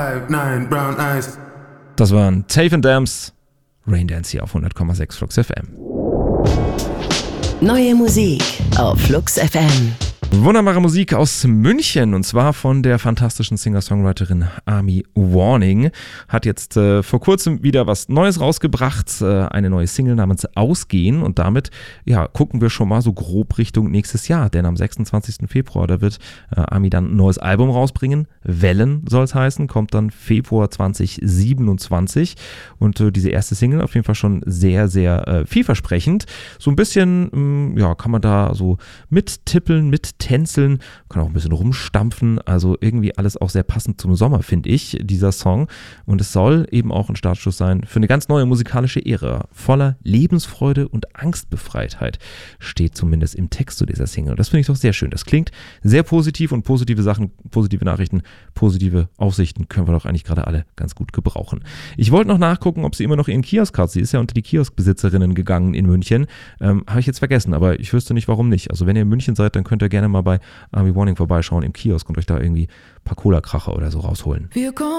5, 9, brown eyes. Das waren Tafe & Dams, Raindance hier auf 100,6 Flux FM. Neue Musik auf Flux FM. Wunderbare Musik aus München, und zwar von der fantastischen Singer-Songwriterin Army Warning. Hat jetzt vor kurzem wieder was Neues rausgebracht, eine neue Single namens Ausgehen, und damit gucken wir schon mal so grob Richtung nächstes Jahr, denn am 26. Februar, da wird Army dann ein neues Album rausbringen. Wellen soll es heißen, kommt dann Februar 2027, und diese erste Single auf jeden Fall schon sehr, sehr vielversprechend. So ein bisschen, kann man da so mittänzeln, kann auch ein bisschen rumstampfen, also irgendwie alles auch sehr passend zum Sommer, finde ich, dieser Song. Und es soll eben auch ein Startschuss sein für eine ganz neue musikalische Ära. Voller Lebensfreude und Angstbefreitheit steht zumindest im Text zu dieser Single. Und das finde ich doch sehr schön. Das klingt sehr positiv, und positive Sachen, positive Nachrichten, positive Aussichten können wir doch eigentlich gerade alle ganz gut gebrauchen. Ich wollte noch nachgucken, ob sie immer noch ihren Kiosk hat. Sie ist ja unter die Kioskbesitzerinnen gegangen in München. Habe ich jetzt vergessen, aber ich wüsste nicht, warum nicht. Also wenn ihr in München seid, dann könnt ihr gerne mal bei Army Warning vorbeischauen im Kiosk und euch da irgendwie ein paar Cola-Kracher oder so rausholen. Wir kommen